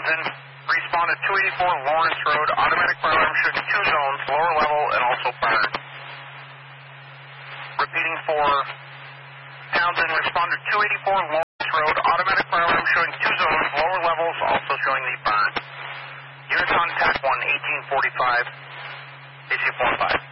Townsend. Respond to 284 Lawrence Road. Automatic fire alarm showing 2 zones, lower level and also burn. Repeating for Townsend. Respond to 284 Lawrence Road. Automatic fire alarm showing 2 zones, lower levels, also showing the burn. Units on TAC 1, 1845, AC 45.